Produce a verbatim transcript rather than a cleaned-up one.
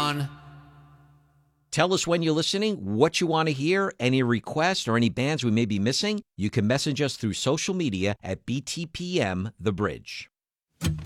on. Tell us when you're listening, what you want to hear, any requests, or any bands we may be missing. You can message us through social media at B T P M The Bridge.